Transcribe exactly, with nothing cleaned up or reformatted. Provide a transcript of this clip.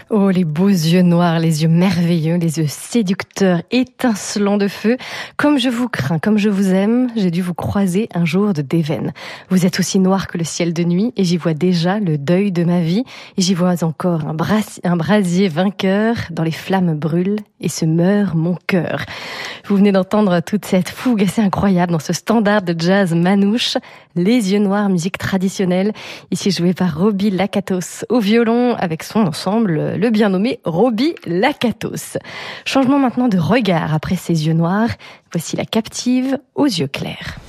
Oh, les beaux yeux noirs, les yeux merveilleux, les yeux séducteurs, étincelants de feu. Comme je vous crains, comme je vous aime, j'ai dû vous croiser un jour de Dévène. Vous êtes aussi noir que le ciel de nuit, et j'y vois déjà le deuil de ma vie, et j'y vois encore un, bras- un brasier vainqueur, dans les flammes brûle, et se meurt mon cœur. Vous venez d'entendre toute cette fougue assez incroyable dans ce standard de jazz manouche, Les yeux noirs, musique traditionnelle, ici jouée par Robbie Lakatos au violon, avec son ensemble, le bien nommé Robbie Lakatos. Changement maintenant de regard après ces yeux noirs, voici la captive aux yeux clairs.